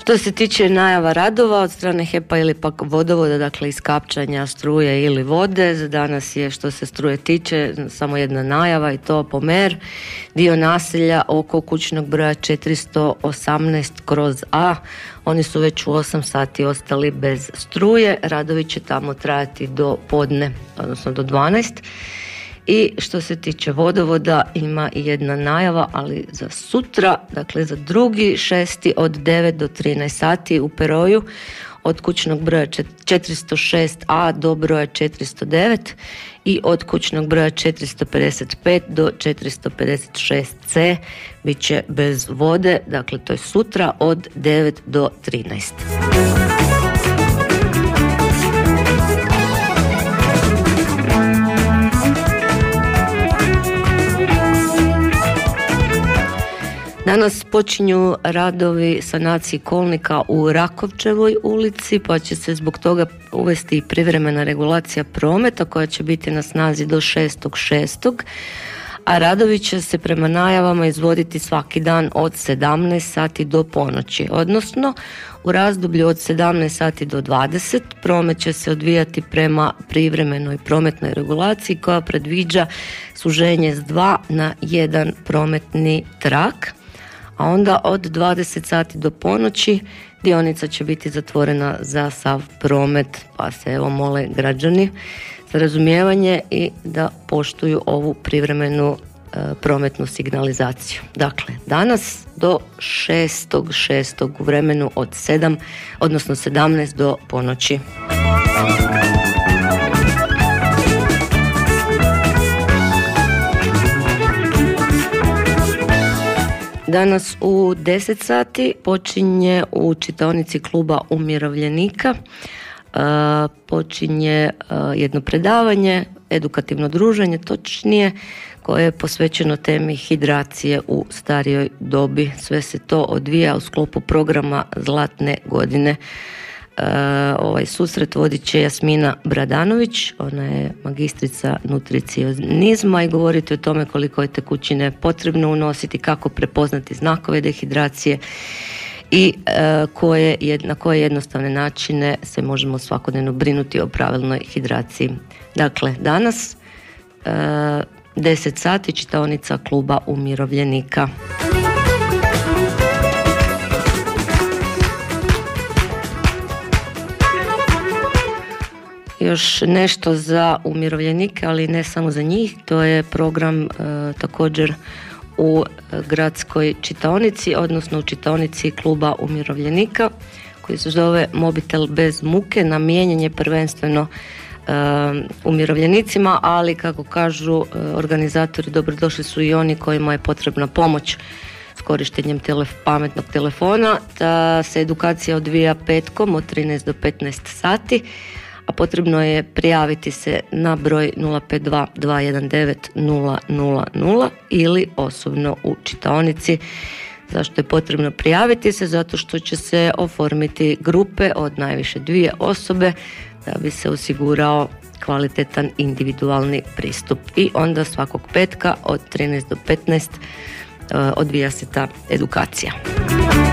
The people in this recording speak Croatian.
Što se tiče najava radova od strane HEP-a ili pak vodovoda, dakle iskapčanja struje ili vode, za danas je što se struje tiče samo jedna najava i to Pomer, dio naselja oko kućnog broja 418/A. Oni su već u 8 sati ostali bez struje, radovi će tamo trajati do podne, odnosno do 12. I što se tiče vodovoda ima i jedna najava, ali za sutra, dakle za 2.6. od 9 do 13 sati u Peroju od kućnog broja 406A do broja 409 i od kućnog broja 455 do 456C bit će bez vode, dakle to je sutra od 9 do 13. Danas počinju radovi sanacije kolnika u Rakovčevoj ulici, pa će se zbog toga uvesti i privremena regulacija prometa koja će biti na snazi do 6.6. A radovi će se prema najavama izvoditi svaki dan od 17 sati do ponoći, odnosno u razdoblju od 17 sati do 20 promet će se odvijati prema privremenoj prometnoj regulaciji koja predviđa suženje s 2 na 1 prometni trak. A onda od 20 sati do ponoći dionica će biti zatvorena za sav promet, pa se evo mole građani za razumijevanje i da poštuju ovu privremenu prometnu signalizaciju. Dakle, danas do 6.6. u vremenu od 7, odnosno 17 do ponoći. Danas u 10 sati počinje u čitaonici kluba umirovljenika počinje jedno predavanje, edukativno druženje točnije, koje je posvećeno temi hidracije u starijoj dobi. Sve se to odvija u sklopu programa Zlatne godine. Ovaj susret vodit će Jasmina Bradanović, ona je magistrica nutricionizma i govoriti o tome koliko je tekućine potrebno unositi, kako prepoznati znakove dehidracije i na koje jednostavne načine se možemo svakodnevno brinuti o pravilnoj hidraciji. Dakle, danas 10 sati čitaonica kluba umirovljenika. Još nešto za umirovljenike, ali ne samo za njih, to je program također u gradskoj čitaonici, odnosno u čitaonici kluba umirovljenika koji se zove Mobitel bez muke, namijenjen je prvenstveno umirovljenicima, ali kako kažu organizatori, dobrodošli su i oni kojima je potrebna pomoć s korištenjem pametnog telefona. Ta se edukacija odvija petkom od 13 do 15 sati, a potrebno je prijaviti se na broj 052 219 000 ili osobno u čitaonici. Zašto je potrebno prijaviti se? Zato što će se oformiti grupe od najviše 2 osobe da bi se osigurao kvalitetan individualni pristup. I onda svakog petka od 13 do 15 odvija se ta edukacija.